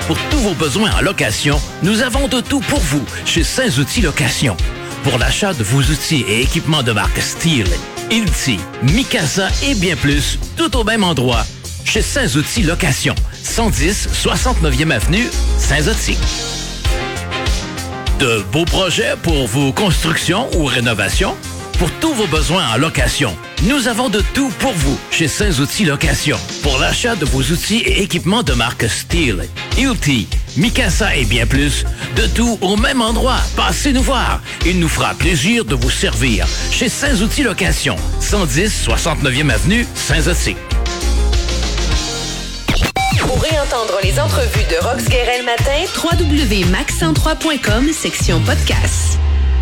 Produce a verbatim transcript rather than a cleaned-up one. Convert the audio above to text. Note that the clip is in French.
Pour tous vos besoins en location, nous avons de tout pour vous chez Saint-Outils Location. Pour l'achat de vos outils et équipements de marque Steel, Hilti, Mikasa et bien plus, tout au même endroit, chez Saint-Outils Location, cent dix soixante-neuvième Avenue, Saint-Outils. De beaux projets pour vos constructions ou rénovations? Pour tous vos besoins en location, nous avons de tout pour vous chez Saint-Outils Location. Pour l'achat de vos outils et équipements de marque Steel, Hilti, Mikasa et bien plus, de tout au même endroit. Passez nous voir. Il nous fera plaisir de vous servir chez Saint-Outils Location, cent dix soixante-neuvième Avenue, Saint-Outils. Pour réentendre les entrevues de Rox Guérin le matin, w w w point max cent trois point com, section podcast.